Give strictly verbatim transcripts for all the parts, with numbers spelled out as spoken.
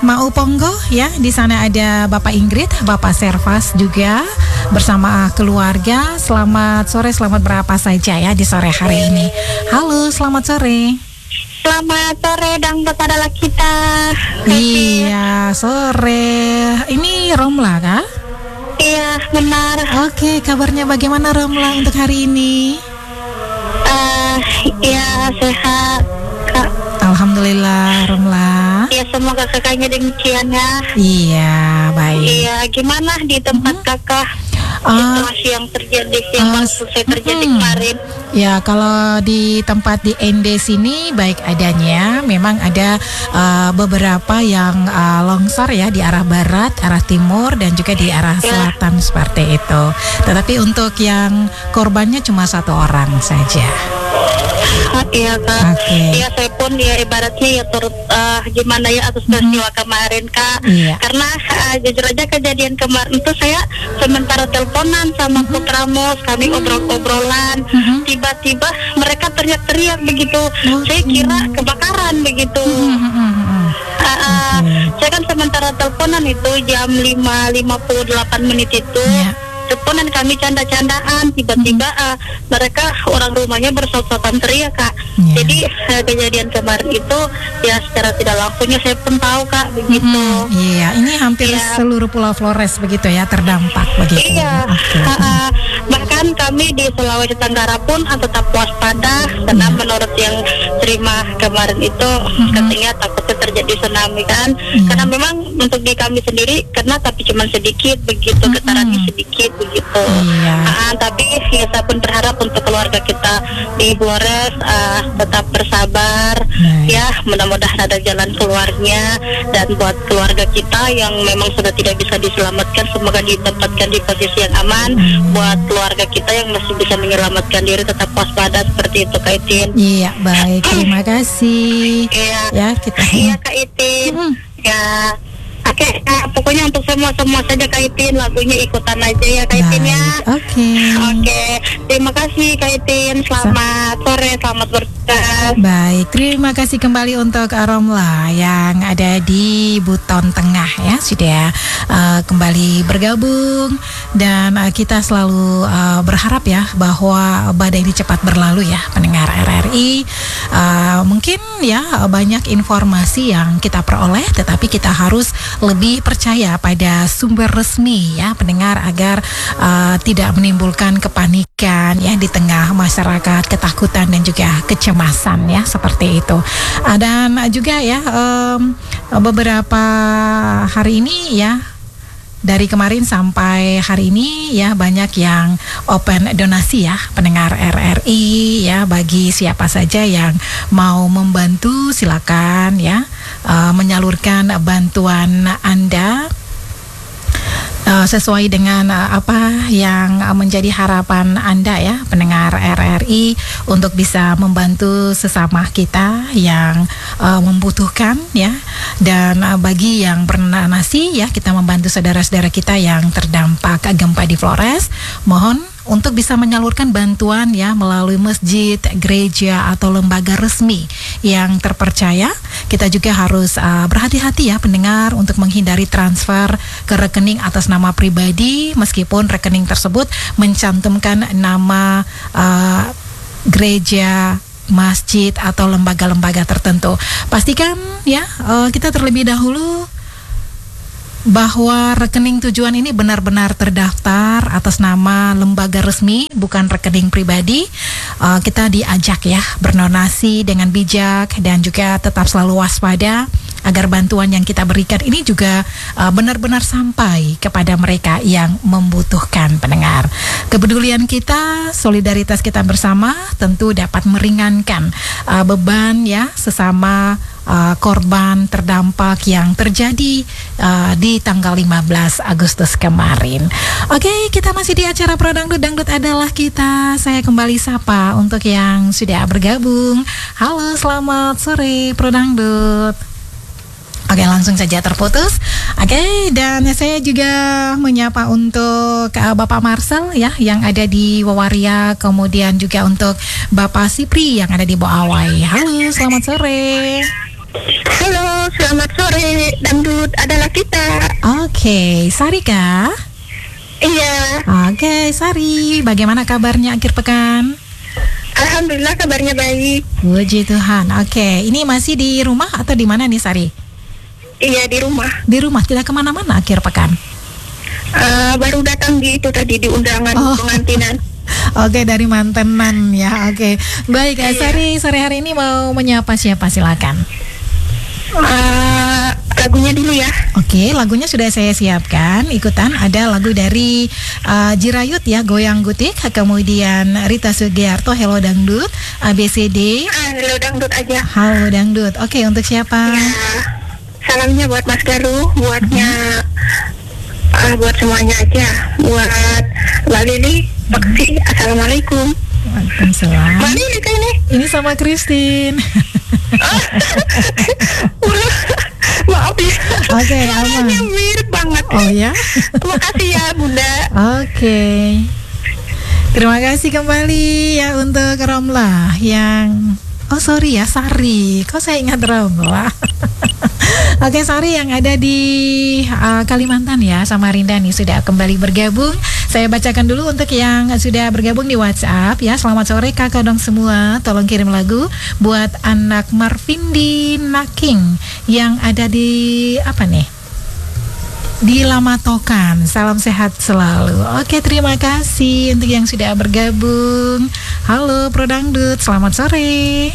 Mau Ponggo ya. Di sana ada Bapak Ingrid, Bapak Servas juga bersama keluarga. Selamat sore, selamat berapa saja ya di sore hari ini. Halo, selamat sore. Selamat sore dangdut adalah kita. Iya, sore. Ini Romla kah? Iya, benar. Oke, kabarnya bagaimana Romla untuk hari ini? Uh, ya sehat Kak. Alhamdulillah Romla. Ya semoga kakaknya demikian ya. Iya, baik. Iya, gimana di tempat hmm? kakak? Uh, situasi yang terjadi yang uh, selesai terjadi hmm. kemarin. Ya, kalau di tempat di N D sini baik adanya, memang ada uh, beberapa yang uh, longsor ya di arah barat, arah timur dan juga di arah selatan ya. Seperti itu. Tetapi untuk yang korbannya cuma satu orang saja. Iya Kak. Okay. Ya saya pun ya ibaratnya ya turut uh, gimana ya atas peristiwa mm-hmm. kemarin Kak. Iya. Karena uh, jujur aja kejadian kemarin itu saya sementara teleponan sama mm-hmm. Putramos, kami mm-hmm. obrol-obrolan, mm-hmm. tiba-tiba mereka teriak-teriak begitu. Oh, saya kira kebakaran begitu. Mm-hmm. Uh, uh, okay. Saya kan sementara teleponan itu jam lima lima puluh delapan menit itu. Yeah. Teleponan kami canda-candaan, tiba-tiba uh, mereka orang rumahnya bersaut-sautan teriak Kak. Yeah. Jadi uh, kejadian kemarin itu ya secara tidak langsungnya saya pun tahu Kak begitu. Mm-hmm. Iya, yeah. Ini hampir yeah. seluruh Pulau Flores begitu ya terdampak begitu. Iya. Okay. Uh, uh, bahkan kami di Sulawesi Tenggara pun uh, tetap waspada karena yeah. menurut yang terima kemarin itu mm-hmm. katanya takutnya terjadi tsunami kan. Yeah. Karena memang untuk di kami sendiri karena tapi cuma sedikit begitu mm-hmm. getarannya sedikit begitu. Iya. Uh, tapi ya, saya pun berharap untuk keluarga kita di Flores uh, tetap bersabar. Baik. Ya, mudah-mudahan ada jalan keluarnya, dan buat keluarga kita yang memang sudah tidak bisa diselamatkan semoga ditempatkan di posisi yang aman. Hmm. Buat keluarga kita yang masih bisa menyelamatkan diri tetap waspada seperti itu Kak Itin. Iya, baik. Terima kasih. Iya. Ya, kita. Iya Kak Itin. Hmm. Ya. Oke, okay, nah, pokoknya untuk semua-semua saja Kak Itin, lagunya ikutan aja ya Kak Itin ya. Oke. Okay. Oke, okay. Terima kasih Kak Itin. Selamat Sa- sore, selamat bertugas. Baik, terima kasih kembali untuk Romla yang ada di Buton Tengah ya, sudah uh, kembali bergabung, dan uh, kita selalu uh, berharap ya bahwa badai ini cepat berlalu ya, pendengar R R I. Uh, mungkin ya banyak informasi yang kita peroleh, tetapi kita harus lebih percaya pada sumber resmi ya pendengar, agar uh, tidak menimbulkan kepanikan ya di tengah masyarakat, ketakutan dan juga kecemasan ya, seperti itu. Uh, dan juga ya um, beberapa hari ini ya, dari kemarin sampai hari ini ya, banyak yang open donasi ya pendengar R R I ya, bagi siapa saja yang mau membantu silakan ya uh, menyalurkan bantuan Anda Uh, sesuai dengan uh, apa yang uh, menjadi harapan Anda ya pendengar R R I, untuk bisa membantu sesama kita yang uh, membutuhkan ya. Dan uh, bagi yang berdonasi ya, kita membantu saudara-saudara kita yang terdampak gempa di Flores. Mohon untuk bisa menyalurkan bantuan ya melalui masjid, gereja atau lembaga resmi yang terpercaya. Kita juga harus uh, berhati-hati ya pendengar untuk menghindari transfer ke rekening atas nama pribadi, meskipun rekening tersebut mencantumkan nama uh, gereja, masjid atau lembaga-lembaga tertentu. Pastikan ya uh, kita terlebih dahulu bahwa rekening tujuan ini benar-benar terdaftar atas nama lembaga resmi, bukan rekening pribadi. Uh, kita diajak ya berdonasi dengan bijak dan juga tetap selalu waspada agar bantuan yang kita berikan ini juga uh, benar-benar sampai kepada mereka yang membutuhkan pendengar. Kepedulian kita, solidaritas kita bersama tentu dapat meringankan uh, beban ya sesama Uh, korban terdampak yang terjadi uh, di tanggal lima belas Agustus kemarin. Oke, okay, kita masih di acara Pro Dangdut, Dangdut adalah kita. Saya kembali sapa untuk yang sudah bergabung. Halo, selamat sore Pro Dangdut. Oke, langsung saja terputus. Oke, dan saya juga menyapa untuk uh, Bapak Marcel ya yang ada di Wawaria, kemudian juga untuk Bapak Sipri yang ada di Boawai. Halo, selamat sore. Halo, selamat sore Dangdut adalah kita. Oke, Sari kah? Iya. Oke, Sari, bagaimana kabarnya akhir pekan? Alhamdulillah kabarnya baik. Puji Tuhan. Oke, ini masih di rumah atau di mana nih, Sari? Iya, di rumah. Di rumah, tidak kemana-mana akhir pekan? Uh, baru datang di itu tadi di undangan Oh. pengantinan. Oke, dari mantenan ya. Oke, baik. Iya. Sari, sore hari ini mau menyapa siapa? Silakan. Uh, lagunya dulu ya. Oke, lagunya sudah saya siapkan. Ikutan ada lagu dari uh, Jirayut ya, Goyang Gutik. Kemudian Rita Sugiarto, Hello Dangdut. A B C D, Ah, Halo Dangdut aja. Halo Dangdut. Oke, untuk siapa? Ya, salamnya buat Mas Galuh, buatnya ah, buat semuanya aja. Buat Mbak Lili, Paksi, Assalamualaikum. Waalaikumsalam. Mbak Lili kayak ini. Ini sama Christine. Maaf ya. Oke, aman. Suaranya mirip banget. Oh ya? Makasih ya Bunda. Oke. Terima kasih kembali ya untuk Romlah yang oh sorry ya Sari. Kok saya ingat Romlah? Oke, Sari yang ada di uh, Kalimantan ya, Samarinda nih sudah kembali bergabung. Saya bacakan dulu untuk yang sudah bergabung di WhatsApp ya. Selamat sore kakak dong semua. Tolong kirim lagu buat anak Marvindi Naking yang ada di apa nih? Di Lamatokan. Salam sehat selalu. Oke, terima kasih untuk yang sudah bergabung. Halo Prodangdut, selamat sore.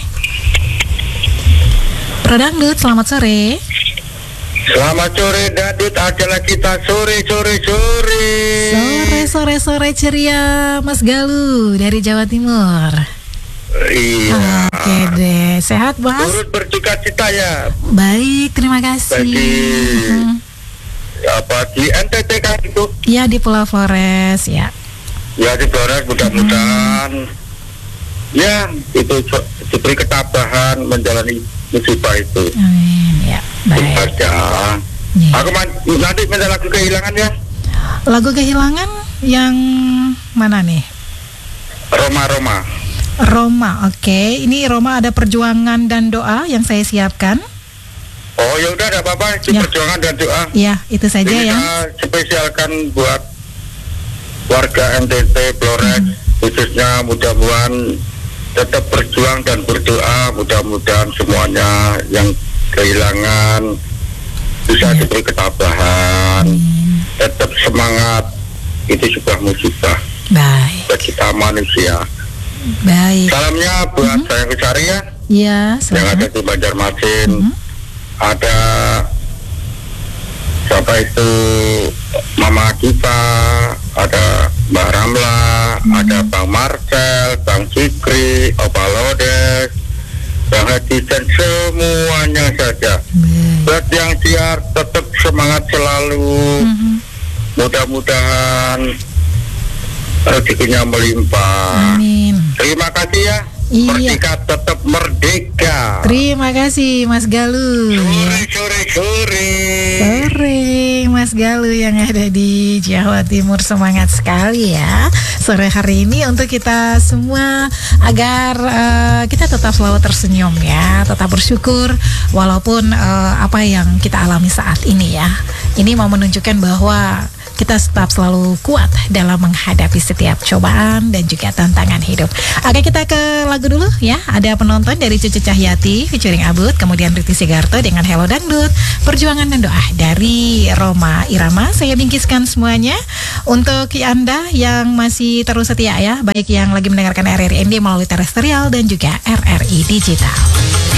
Prodangdut, selamat sore. Selamat sore Dangdut adalah kita sore sore sore. Sore sore sore ceria Mas Galuh dari Jawa Timur. Iya. Oke deh, sehat Mas? Turut berduka cita ya. Baik, terima kasih. Bagi Hmm. apa di N T T kan itu? Ya di Pulau Flores ya. Ya di Flores mudah-mudahan ya itu co- diberi ketabahan menjalani musibah itu. Amin ya. Baik. Aja. Ya. Aku man- nanti minta lagu kehilangan ya. Lagu kehilangan yang mana nih? Roma Roma. Roma, oke. Ini Roma ada perjuangan dan doa yang saya siapkan. Oh ya udah, tidak apa-apa. Itu Ya. perjuangan dan doa. Ya, itu saja Ini yang kita spesialkan buat warga N T T Flores, khususnya mudah-mudahan tetap berjuang dan berdoa, mudah-mudahan semuanya yang kehilangan bisa Ya. diberi ketabahan, Hmm, tetap semangat. Itu sebuah musibah baik, bagi kita manusia. baik. Salamnya buat Sayang Kesari ya, Ya, yang ada selamat. di Banjarmasin. Mhm. Ada siapa itu, Mama Kipa, ada Mbak Ramla, ada Bang Marcel, Bang Cikri, Opa Lodes, Bang Hadi, dan semuanya saja. Baik. Buat yang siar tetap semangat selalu. Mhm. Mudah-mudahan rezekinya melimpah. Amin. Terima kasih ya. Iya. Merdeka tetap merdeka. Terima kasih Mas Galuh. Sore sore sore. Sore Mas Galuh yang ada di Jawa Timur, semangat sekali ya sore hari ini untuk kita semua agar uh, kita tetap selalu tersenyum ya, tetap bersyukur walaupun uh, apa yang kita alami saat ini ya. Ini mau menunjukkan bahwa kita tetap selalu kuat dalam menghadapi setiap cobaan dan juga tantangan hidup. Oke, kita ke lagu dulu ya. Ada penonton dari Cucu Cahyati featuring Abud, kemudian Riti Sigarto dengan Hello Dangdut, perjuangan dan doa dari Roma Irama. Saya bingkiskan semuanya untuk Anda yang masih terus setia ya, baik yang lagi mendengarkan R R I N D melalui terestrial dan juga R R I Digital.